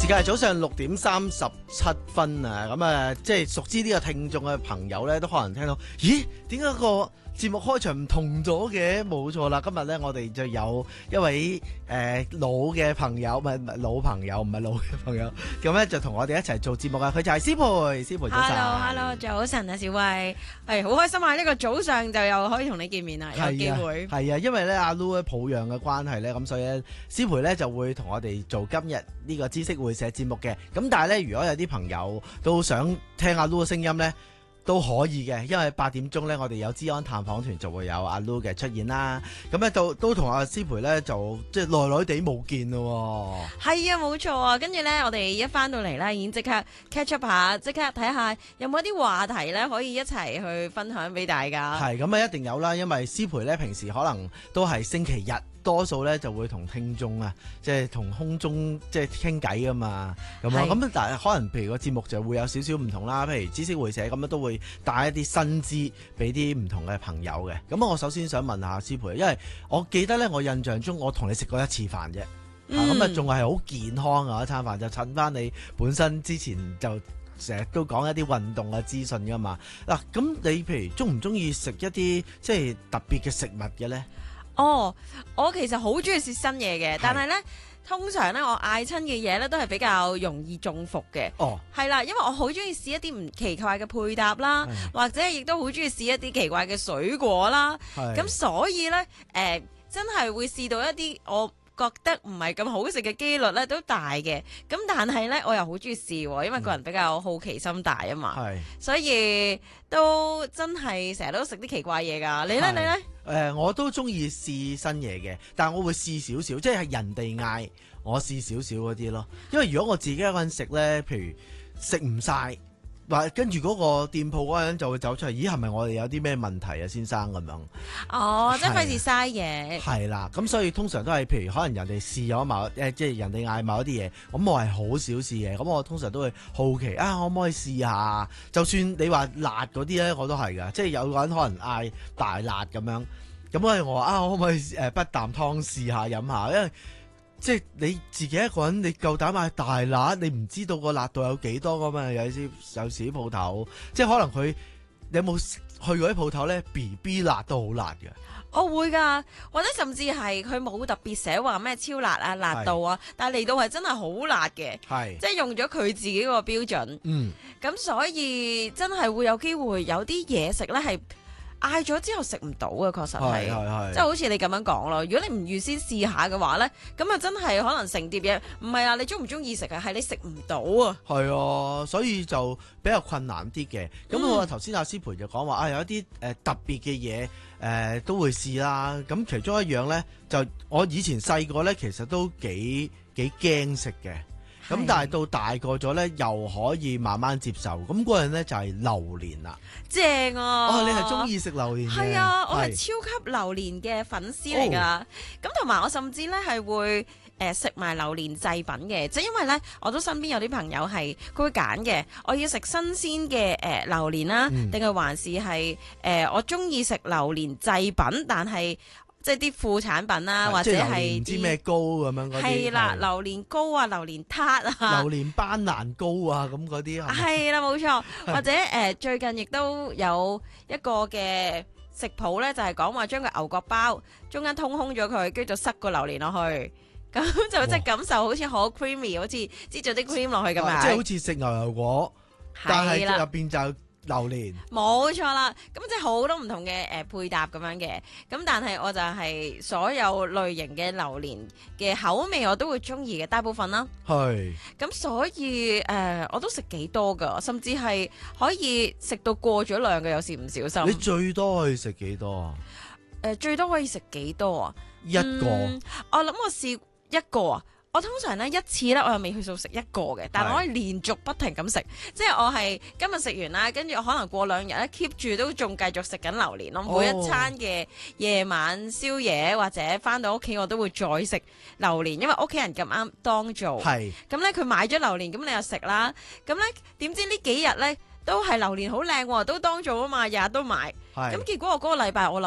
時間係早上6:37啊，咁啊，即係熟知呢個聽眾嘅朋友咧，都可能聽到，咦？點解個節目開場唔同咗嘅？冇錯啦，今日咧我哋就有一位老嘅朋友，唔係老朋友，唔係老嘅朋友，咁咧就同我哋一齊做節目啊！佢就係思培，思培早晨。 Hello， 早晨啊，小慧，係好開心啊！呢個早上就又可以同你見面啦，有機會。 係啊，因為咧阿 Lu 咧抱恙嘅關係咧，咁所以咧思培咧就會同我哋做今日呢個知識會社節目嘅。咁但係咧，如果有啲朋友都想聽阿 Lu 嘅聲音咧，都可以嘅，因為8點鐘咧，我哋有資安探訪團就會有阿 Lu 嘅出現啦。咁咧都同阿思培咧就即係耐耐地冇見咯。 係啊，冇錯啊。跟住咧，我哋一翻到嚟咧，已經即刻 catch up 下，即刻睇下有冇一啲話題咧可以一齊去分享俾大家。 係咁啊，一定有啦，因為思培咧平時可能都係星期日。多數咧就會同聽眾啊，即係同空中即係傾偈㗎嘛，咁啊，咁但係可能譬如個節目就會有少少唔同啦，譬如知識會社咁樣都會帶一啲新知俾啲唔同嘅朋友嘅。咁我首先想問下思培，因為我記得咧，我印象中我同你食過一次飯啫，咁啊仲係好健康啊一餐飯，就襯翻你本身之前就成日都講一啲運動嘅資訊㗎嘛。嗱，咁你譬如鍾唔鍾意食一啲即係特別嘅食物嘅咧？ 哦，我其實好中意試新嘢嘅，但係咧通常咧我嗌親嘅嘢咧都係比較容易中伏嘅。哦，係啦，因為我好中意試一啲唔奇怪嘅配搭啦，或者亦都好中意試一啲奇怪嘅水果啦。咁所以咧真係會試到一啲我覺得唔係咁好食嘅機率咧都大嘅，咁但係咧我又好中意試，因為個人比較好奇心大啊嘛，所以都真係成日都食啲奇怪嘢㗎。你咧？ 我都中意試新嘢嘅，但係我會試少少，即係人哋嗌我試少少嗰啲咯。因為如果我自己一個人食咧，譬如食唔晒，或跟住嗰個店鋪嗰個人就會走出嚟，咦係咪我哋有啲咩問題啊，先生咁樣？ 哦，即係費事嘥嘢。係啦，咁所以通常都係譬如可能人哋試咗某即係人哋嗌某一啲嘢，咁我係好少試嘅。咁我通常都會好奇啊，可唔可以試下？就算你話辣嗰啲咧，我都係㗎。即係有個人可能嗌大辣咁樣，咁我話啊，可唔可以筆啖湯試下飲下？因為即係你自己一個人，你夠膽買大辣，你唔知道個辣度有幾多噶嘛？有時啲鋪頭，即係可能佢，你有冇去過啲鋪頭咧 ？BB 辣都好辣嘅。 我會㗎，或者甚至係佢冇特別寫話咩超辣啊、辣度啊，但係嚟到係真係好辣嘅，即係用咗佢自己個標準。咁所以真係會有機會有啲嘢食咧係嗌咗之後食唔到嘅，確實係，即係好似你咁樣講咯。如果你唔預先試下嘅話咧，咁啊真係可能成碟嘢唔係啊，你中唔中意食啊？係你食唔到啊。係啊，所以就比較困難啲嘅。咁我頭先阿思培就講話啊，有一啲特別嘅嘢都會試啦。咁其中一樣咧，就我以前細個咧，其實都幾驚食嘅。咁但係到大個咗咧，又可以慢慢接受。咁嗰樣咧就係榴蓮啦， 正啊！ 哦，你係中意食榴蓮嘅？ 係啊，我係超級榴蓮嘅粉絲嚟噶。咁同埋我甚至咧係會食埋榴蓮製品嘅，即係因為咧我都身邊有啲朋友係佢會揀嘅，我要食新鮮嘅榴蓮啦，定係還是係我中意食榴蓮製品，但係即係啲副產品啦，或者係唔知咩糕咁樣嗰啲。 係啦，榴蓮糕啊，榴蓮撻啊， 榴蓮班蘭糕啊，咁嗰啲係啦，冇錯。或者最近亦都有一個嘅食譜咧，就係講話將個牛角包中間通空咗佢，跟住就塞個榴蓮落去，咁就即係感受好似好 creamy， 好似擠咗啲 cream 落去咁樣。 即係好似食牛油果，但係入邊就榴蓮， 冇錯啦，咁即係好多唔同嘅配搭咁樣嘅，咁但係我就係所有類型嘅榴蓮嘅口味我都會中意嘅，大部分啦。係。咁所以我都食幾多㗎，甚至係可以食到過咗量嘅，有時唔小心。 你最多可以食幾多啊？ 最多可以食幾多啊？ 一個。 我諗我試一個啊。我通常咧一次咧，我又未去到食一個嘅，但係我可以連續不停咁食，即係我係今日食完啦，跟住我可能過2日咧 keep 住都仲繼續食緊榴蓮咯。每一餐嘅夜晚宵夜或者翻到屋企，我都會再食榴蓮，因為屋企人咁啱當造。係咁咧，佢買咗榴蓮，咁你又食啦。咁咧點知呢幾日咧都係榴蓮好靚喎，都當造啊嘛，日日都買。咁結果我嗰個禮拜我諗。